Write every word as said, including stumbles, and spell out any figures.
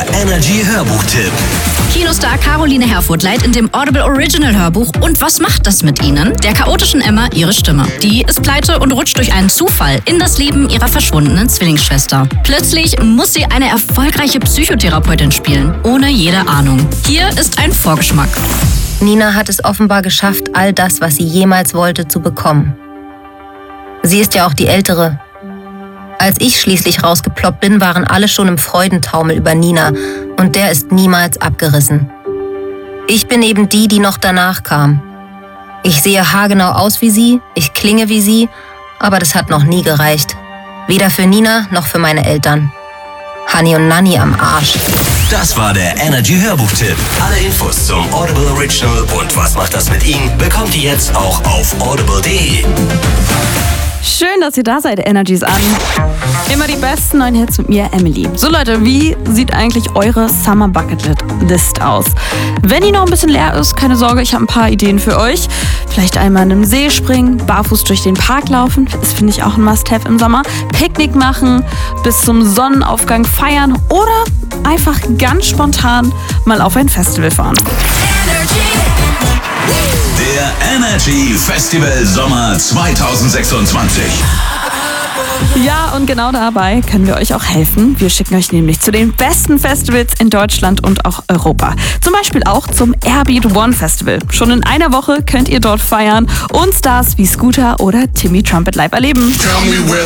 der Energy Hörbuchtipp. Kinostar Caroline Herfurth leiht in dem Audible Original Hörbuch Und was macht das mit Ihnen? Der chaotischen Emma ihre Stimme. Die ist pleite und rutscht durch einen Zufall in das Leben ihrer verschwundenen Zwillingsschwester. Plötzlich muss sie eine erfolgreiche Psychotherapeutin spielen, ohne jede Ahnung. Hier ist ein Vorgeschmack. Nina hat es offenbar geschafft, all das, was sie jemals wollte, zu bekommen. Sie ist ja auch die Ältere. Als ich schließlich rausgeploppt bin, waren alle schon im Freudentaumel über Nina und der ist niemals abgerissen. Ich bin eben die, die noch danach kam. Ich sehe haargenau aus wie sie, ich klinge wie sie, aber das hat noch nie gereicht. Weder für Nina noch für meine Eltern. Hani und Nanni am Arsch. Das war der Energy Hörbuchtipp. Alle Infos zum Audible Original und was macht das mit Ihnen bekommt ihr jetzt auch auf audible punkt de. Schön, dass ihr da seid, Energies an. Immer die besten neuen Hits mit mir, Emily. So Leute, wie sieht eigentlich eure Summer Bucket List aus? Wenn die noch ein bisschen leer ist, keine Sorge, ich habe ein paar Ideen für euch. Vielleicht einmal in einem See springen, barfuß durch den Park laufen, das finde ich auch ein Must-Have im Sommer. Picknick machen, bis zum Sonnenaufgang feiern oder einfach ganz spontan mal auf ein Festival fahren. Der Energy Festival Sommer zwanzig sechsundzwanzig. Ja, und genau dabei können wir euch auch helfen. Wir schicken euch nämlich zu den besten Festivals in Deutschland und auch Europa. Zum Beispiel auch zum Airbeat One Festival. Schon in einer Woche könnt ihr dort feiern und Stars wie Scooter oder Timmy Trumpet live erleben.